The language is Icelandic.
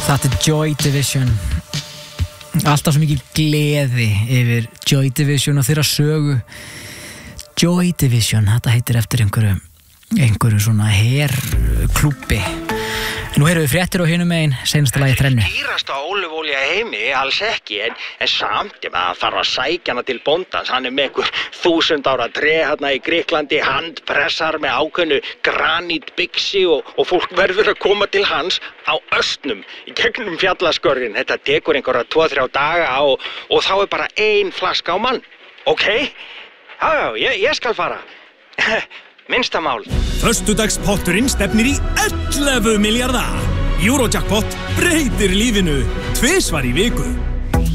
Þetta Joy Division. Alltaf svo mikil gleði yfir Joy Division og þeirra sögu. Joy Division, þetta heitir eftir einhverju svona herklúbbi. Nú heyrum við fréttir á hinum megin, seinasta lagi þrennu. Dýrasta ólífuolía í heimi, alls ekki, en samt maður þarf að sækja hana til bóndans. Hann með einhver 1000 ára tré hérna í Grikklandi, handpressar með ákveðnu granítbixi og fólk verður að koma til hans á östnum í gegnum fjallaskorrin. Þetta tekur einhverja 2-3 daga og þá bara ein flaska á mann. Ok? Já, ég skal fara. Minnsta mál. Föstudagspotturinn stefnir í 11 milljarða. Eurojackpot breytir lífinu 2 í viku.